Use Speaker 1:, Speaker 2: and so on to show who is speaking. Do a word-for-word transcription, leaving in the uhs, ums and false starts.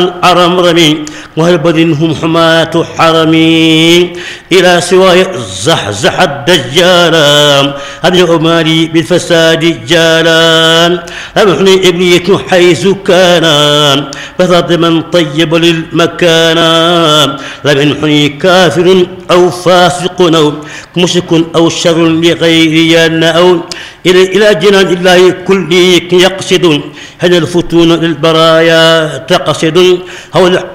Speaker 1: الأرمرمي وهل بدنهم حماة حرمي إلى سواي زحزح الدجال أبن أماري بالفساد جالان أمحني إبلية حيث كان فضد من طيب للمكان لم ينحني كافر أو فاسق أو مشرك أو شر لغيري أو إلى إلى جنان الله كل يقصد هذا الفتون للبرايا تقصد هو